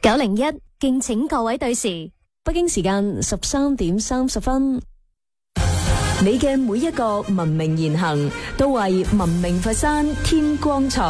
901，敬請各位對時。北京時間13:30。 你嘅每一個文明言行，都為文明佛山添光彩。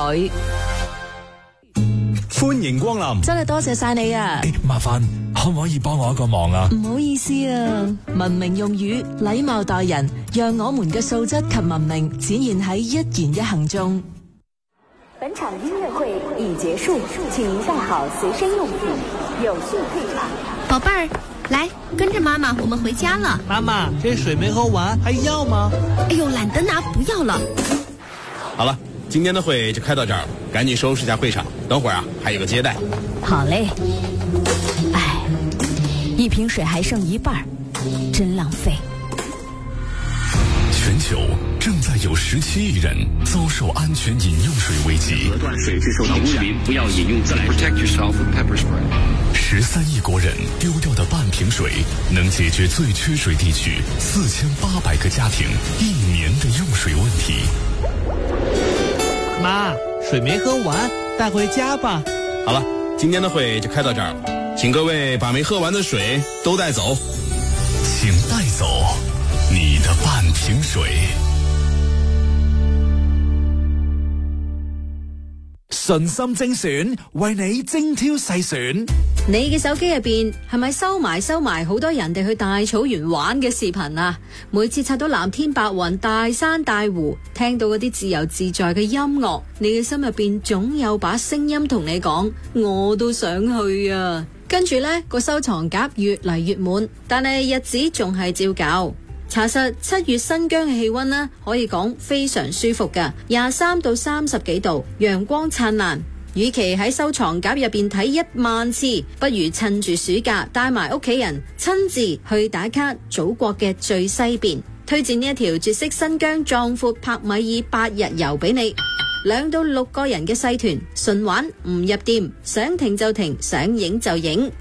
歡迎光臨， 真係多謝晒你啊！ 麻煩可唔可以幫我一個忙啊？ 唔好意思啊，文明用語，禮貌待人，讓我們嘅素質及文明展現喺一言一行中。 本場音樂會已結束，請您帶好隨身用品，有序退場。 寶貝兒，來跟着媽媽，我們回家了。 媽媽，這水沒喝完，還要嗎？ 哎呦，懶得拿，不要了。 好了，今天的會就開到這兒了，趕緊收拾一下會場，等會兒啊還有個接待。 好嘞。哎，一瓶水還剩一半，真浪費。 全球正在有17億人遭受安全飲用水危機。 斷水是受到污染，不要飲用自來水。Protect yourself with pepper spray。 13億國人丟掉的半瓶水，能解決最缺水地區4800個家庭1年的用水問題。 媽，水沒喝完，帶回家吧。 好了，今天的會就開到這兒了，請各位把沒喝完的水都帶走。 請帶走你的半瓶水。 順心精選，為你精挑細選。 你嘅手機入邊係咪收埋好多人哋去大草原玩嘅視頻啊？每次刷到藍天白雲、大山大湖，聽到嗰啲自由自在嘅音樂，你嘅心入邊總有把聲音同你講，我都想去啊！跟住呢個收藏夾越嚟越滿，但係日子仲係照舊。查實7月新疆嘅氣溫呢，可以講非常舒服㗎，23到30幾度，陽光燦爛。與其喺收藏夾入邊睇10000次，不如趁住暑假帶埋屋企人親自去打卡祖國嘅最西邊。推薦呢一條絕色新疆壯闊帕米爾8日遊俾你，2到6個人嘅細團，純玩唔入店，想停就停，想影就影。